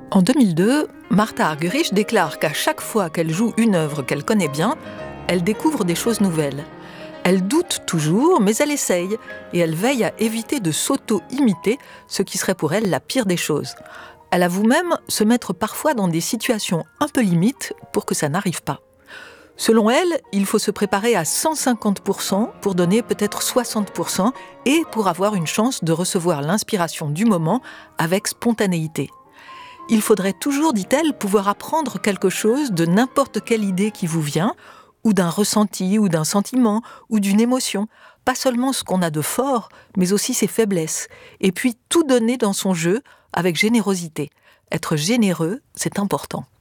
En 2002, Martha Argerich déclare qu'à chaque fois qu'elle joue une œuvre qu'elle connaît bien, elle découvre des choses nouvelles. Elle doute toujours, mais elle essaye, et elle veille à éviter de s'auto-imiter, ce qui serait pour elle la pire des choses. Elle avoue même se mettre parfois dans des situations un peu limites pour que ça n'arrive pas. Selon elle, il faut se préparer à 150% pour donner peut-être 60% et pour avoir une chance de recevoir l'inspiration du moment avec spontanéité. Il faudrait toujours, dit-elle, pouvoir apprendre quelque chose de n'importe quelle idée qui vous vient, ou d'un ressenti, ou d'un sentiment, ou d'une émotion. Pas seulement ce qu'on a de fort, mais aussi ses faiblesses. Et puis tout donner dans son jeu avec générosité. Être généreux, c'est important.